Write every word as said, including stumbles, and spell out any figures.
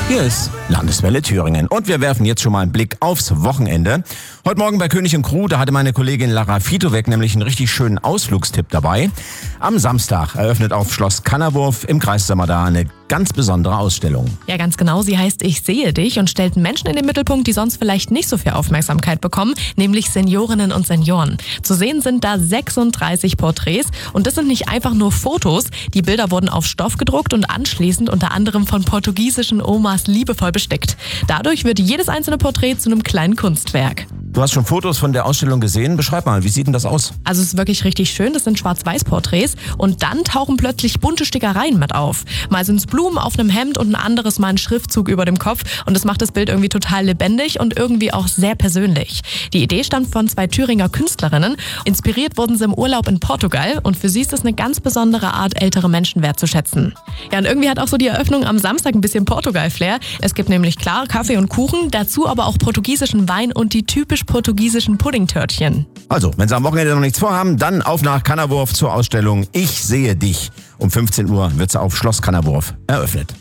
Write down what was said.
Hier ist Landeswelle Thüringen und wir werfen jetzt schon mal einen Blick aufs Wochenende. Heute Morgen bei König und Crew, da hatte meine Kollegin Lara Fitovec nämlich einen richtig schönen Ausflugstipp dabei. Am Samstag eröffnet auf Schloss Kannerwurf im Kreis Sömmerda eine ganz besondere Ausstellung. Ja, ganz genau. Sie heißt Ich sehe dich und stellt Menschen in den Mittelpunkt, die sonst vielleicht nicht so viel Aufmerksamkeit bekommen, nämlich Seniorinnen und Senioren. Zu sehen sind da sechsunddreißig Porträts und das sind nicht einfach nur Fotos. Die Bilder wurden auf Stoff gedruckt und anschließend unter anderem von portugiesischen Omas liebevoll bestickt. Dadurch wird jedes einzelne Porträt zu einem kleinen Kunstwerk. Du hast schon Fotos von der Ausstellung gesehen. Beschreib mal, wie sieht denn das aus? Also es ist wirklich richtig schön. Das sind Schwarz-Weiß-Porträts und dann tauchen plötzlich bunte Stickereien mit auf. Mal sind es Blumen auf einem Hemd und ein anderes Mal ein Schriftzug über dem Kopf und das macht das Bild irgendwie total lebendig und irgendwie auch sehr persönlich. Die Idee stammt von zwei Thüringer Künstlerinnen. Inspiriert wurden sie im Urlaub in Portugal und für sie ist es eine ganz besondere Art, ältere Menschen wertzuschätzen. Ja, und irgendwie hat auch so die Eröffnung am Samstag ein bisschen Portugal-Flair. Es gibt nämlich klar Kaffee und Kuchen, dazu aber auch portugiesischen Wein und die typisch portugiesischen Puddingtörtchen. Also, wenn Sie am Wochenende noch nichts vorhaben, dann auf nach Kannerwurf zur Ausstellung Ich sehe dich. Um fünfzehn Uhr wird sie auf Schloss Kannerwurf eröffnet.